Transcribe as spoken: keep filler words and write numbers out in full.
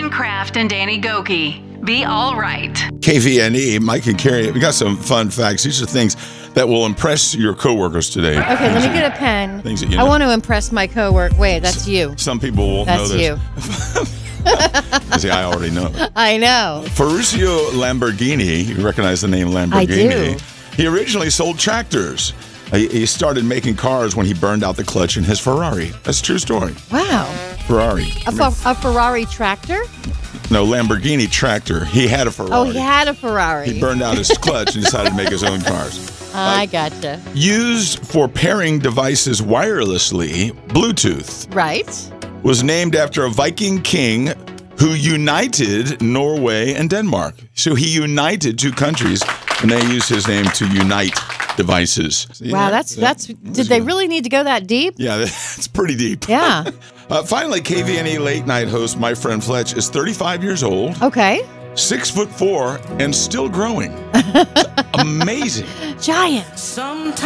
Karen Kraft and Danny Gokey. Be all right. K V N E, Mike and Carrie, we got some fun facts. These are things that will impress your coworkers today. Okay, let me get a pen. Things that you I know. want to impress my coworker. Wait, that's you. Some people won't That's know this. See, I already know. I know. Ferruccio Lamborghini, you recognize the name Lamborghini? I do. He originally sold tractors. He he started making cars when he burned out the clutch in his Ferrari. That's a true story. Wow. Ferrari. A, Fer- a Ferrari tractor? No, Lamborghini tractor. He had a Ferrari. Oh, he had a Ferrari. He burned out his clutch and decided to make his own cars. I gotcha. Used for pairing devices wirelessly, Bluetooth Right. was named after a Viking king who united Norway and Denmark. So he united two countries, and they used his name to unite devices. See Wow, that? that's That- that's. Did they really need to go that deep? Yeah, that's pretty deep. Yeah. Uh, finally, K V N E late night host, my friend Fletch, is thirty-five years old, Okay. six foot four, and still growing. Amazing. Giant. Sometimes